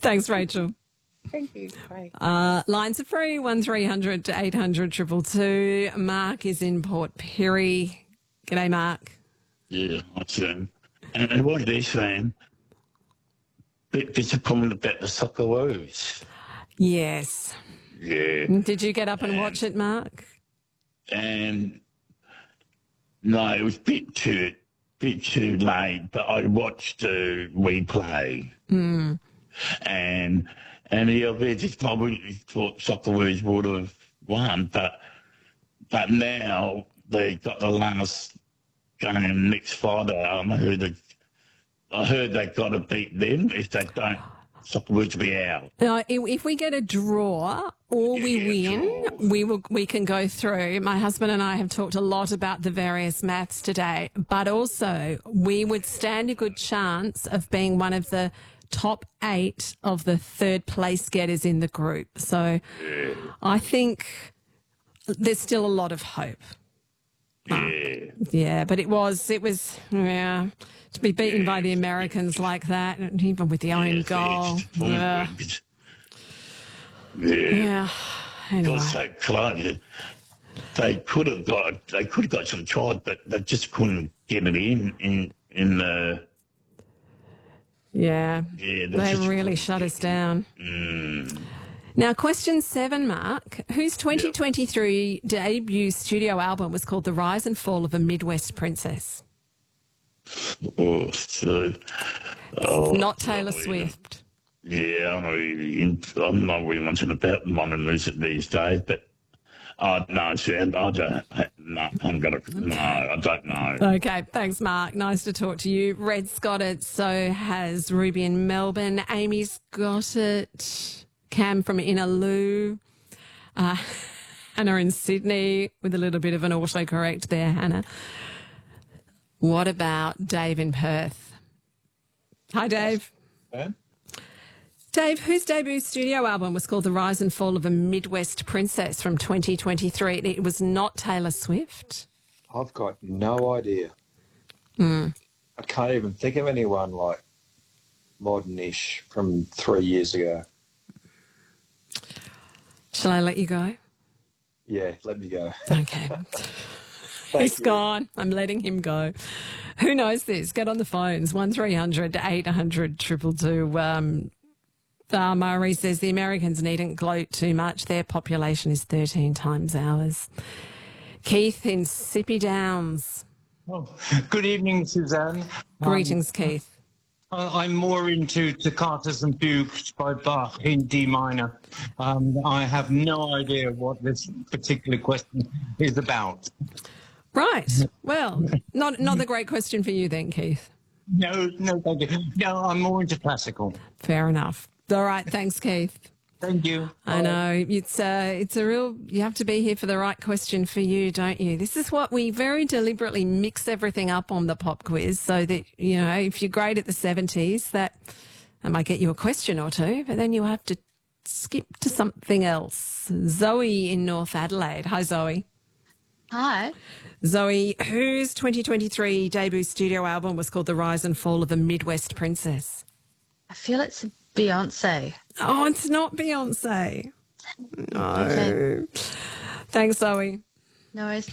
Thanks, Rachel. Thank you. Bye. Lines are free, 1300 800 222. Mark is in Port Pirie. G'day, Mark. Yeah, I see. And what are they saying? Bit disappointed about the Socceroos. Yes. Yeah. Did you get up and watch it, Mark? And no, it was a bit too late, but I watched the replay. And the others probably thought Socceroos would have won, but now they got the last game next Friday. I heard they got to beat them. If they don't, Socceroos will be out. If we get a draw or we win, we can go through. My husband and I have talked a lot about the various maths today, but also we would stand a good chance of being one of the top 8 of the third place getters in the group. So I think there's still a lot of hope. Yeah, but it was to be beaten by the Americans like that, and even with the own goal. Anyway. Got so close. They could have got some tries, but they just couldn't get it in the. Yeah, they really shut us down. Now, question 7, Mark. Whose 2023 debut studio album was called The Rise and Fall of a Midwest Princess? Not Taylor Swift. Yeah, I'm not really much about modern music these days, but I don't know. Okay, thanks, Mark. Nice to talk to you. Red's got it, so has Ruby in Melbourne. Amy's got it. Cam from Inaloo. Hannah in Sydney with a little bit of an autocorrect there, Hannah. What about Dave in Perth? Hi, Dave. Yeah. Dave, whose debut studio album was called The Rise and Fall of a Midwest Princess from 2023? It was not Taylor Swift. I've got no idea. I can't even think of anyone like modern-ish from 3 years ago. Shall I let you go? Yeah, let me go. Okay. He's gone. I'm letting him go. Who knows this? Get on the phones. 1300 800 222. Murray says the Americans needn't gloat too much. Their population is 13 times ours. Keith in Sippy Downs. Oh, good evening, Suzanne. Greetings, Keith. I'm more into Toccatas and Fugues by Bach in D minor. I have no idea what this particular question is about. Right. Well, not the great question for you then, Keith. No, thank you. No, I'm more into classical. Fair enough. All right. Thanks, Keith. Thank you. I know. It's a real, you have to be here for the right question for you, don't you? This is what we very deliberately mix everything up on the pop quiz so that, you know, if you're great at the 70s, that might get you a question or two, but then you have to skip to something else. Zoe in North Adelaide. Hi, Zoe. Hi. Zoe, whose 2023 debut studio album was called The Rise and Fall of a Midwest Princess? I feel it's Beyonce. Oh, it's not Beyonce. No. Okay. Thanks, Zoe. No worries.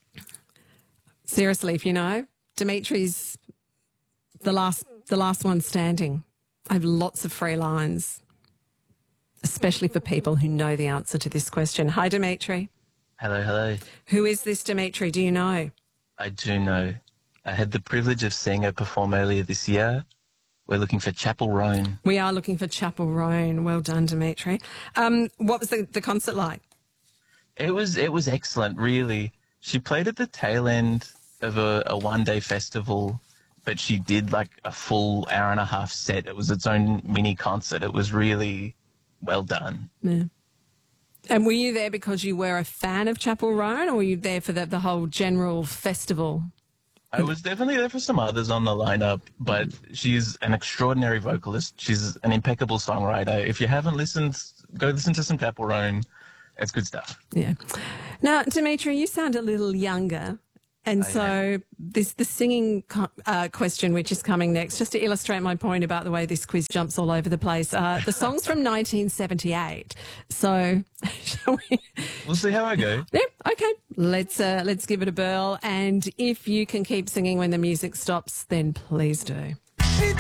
Seriously, if you know, Dimitri's the last one standing. I have lots of free lines, especially for people who know the answer to this question. Hi, Dimitri. Hello. Who is this Dimitri? Do you know? I do know. I had the privilege of seeing her perform earlier this year. We're looking for Chapel Roan. We are looking for Chapel Roan. Well done, Dimitri. What was the concert like? It was excellent, really. She played at the tail end of a one-day festival, but she did like a full hour-and-a-half set. It was its own mini concert. It was really well done. Yeah. And were you there because you were a fan of Chapel Roan, or were you there for the whole general festival? I was definitely there for some others on the lineup, but she's an extraordinary vocalist. She's an impeccable songwriter. If you haven't listened, go listen to some Chapel Roan. It's good stuff. Yeah. Now, Dimitri, you sound a little younger. And Oh, so the singing question, which is coming next, just to illustrate my point about the way this quiz jumps all over the place. The song's from 1978. So shall we? We'll see how I go. Yeah, okay. Let's give it a whirl. And if you can keep singing when the music stops, then please do.